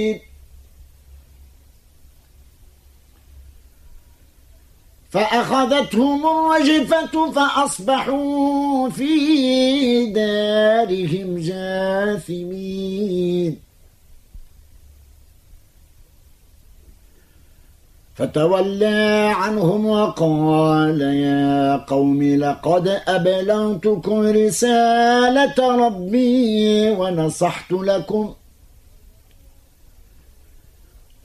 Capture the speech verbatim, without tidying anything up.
فأخذتهم الرجفة فأصبحوا في دارهم جاثمين فتولى عنهم وقال يا قوم لقد أبلغتكم رسالة ربي ونصحت لكم